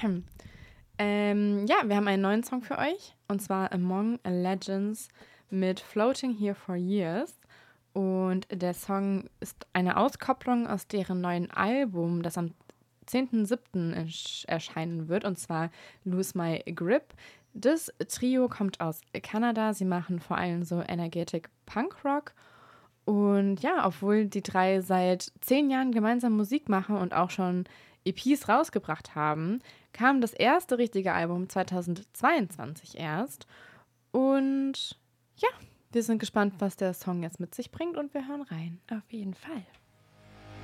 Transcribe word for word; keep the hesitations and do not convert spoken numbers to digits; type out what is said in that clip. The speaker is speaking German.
ähm, ja, wir haben einen neuen Song für euch. Und zwar Among Legends mit Floating Here for Years. Und der Song ist eine Auskopplung aus deren neuen Album, das am zehnten siebten ersch- erscheinen wird. Und zwar Lose My Grip. Das Trio kommt aus Kanada. Sie machen vor allem so Energetic Punk Rock. Und ja, obwohl die drei seit zehn Jahren gemeinsam Musik machen und auch schon E Ps rausgebracht haben, kam das erste richtige Album zweitausendzweiundzwanzig erst. Und ja, wir sind gespannt, was der Song jetzt mit sich bringt und wir hören rein. Auf jeden Fall.